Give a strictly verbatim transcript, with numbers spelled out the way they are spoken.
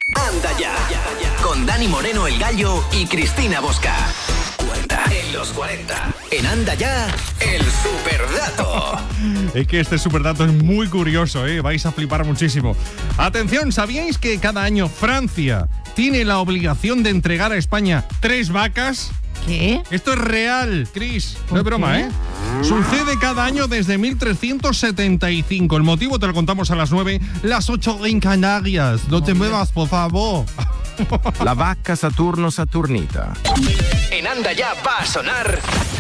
Anda ya, con Dani Moreno el Gallo y Cristina Bosca. Cuenta en los cuarenta. En Anda ya, el superdato. Es que este superdato es muy curioso, ¿eh? Vais a flipar muchísimo. Atención, ¿sabíais que cada año Francia tiene la obligación de entregar a España tres vacas? ¿Qué? Esto es real, Cris. No es broma, qué? ¿eh? Sucede cada año desde mil trescientos setenta y cinco. El motivo te lo contamos a las nueve, las ocho en Canarias. No te muevas, por favor. La vaca Saturno Saturnita. En Anda ya va a sonar